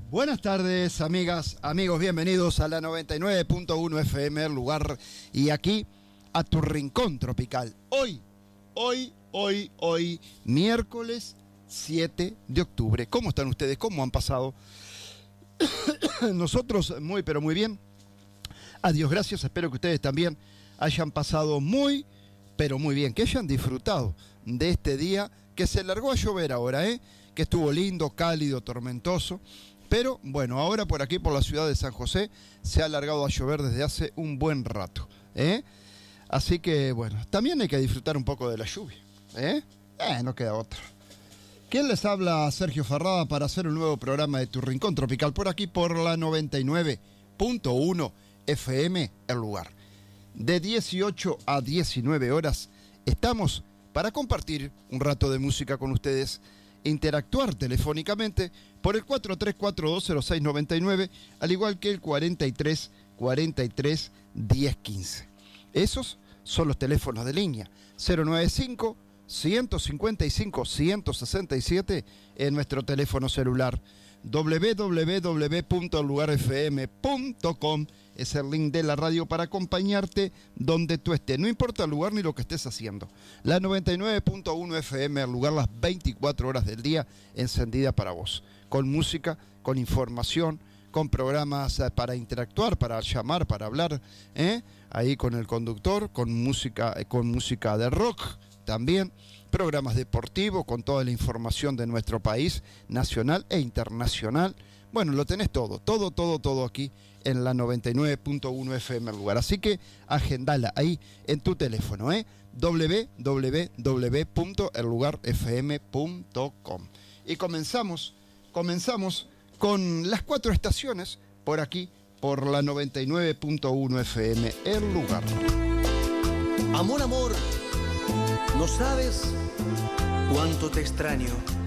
Buenas tardes, amigas, amigos, bienvenidos a la 99.1 FM, el lugar, y aquí a tu rincón tropical. Hoy, miércoles 7 de octubre. ¿Cómo están ustedes? ¿Cómo han pasado? Nosotros muy, pero muy bien. A Dios gracias, espero que ustedes también hayan pasado muy, pero muy bien, que hayan disfrutado de este día que se largó a llover ahora, que estuvo lindo, cálido, tormentoso. Pero bueno, ahora por aquí, por la ciudad de San José, se ha largado a llover desde hace un buen rato. Así que bueno, también hay que disfrutar un poco de la lluvia. No queda otra. ¿Quién les habla? Sergio Ferrada para hacer un nuevo programa de Tu Rincón Tropical por aquí, por la 99.1 FM, el lugar. De 18 a 19 horas estamos para compartir un rato de música con ustedes, interactuar telefónicamente por el 43420699, al igual que el 4343 1015. Esos son los teléfonos de línea. 095 155 167 en nuestro teléfono celular. www.ellugarfm.com es el link de la radio para acompañarte donde tú estés, no importa el lugar ni lo que estés haciendo. La 99.1 FM, el lugar, las 24 horas del día, encendida para vos, con música, con información, con programas para interactuar, para llamar, para hablar, ahí con el conductor, con música de rock también, programas deportivos con toda la información de nuestro país, nacional e internacional. Bueno, lo tenés todo aquí en la 99.1 FM, el lugar. Así que agendala ahí en tu teléfono, www.ellugarfm.com. Y comenzamos con las 4 estaciones por aquí, por la 99.1 FM, el lugar. Amor, no sabes cuánto te extraño.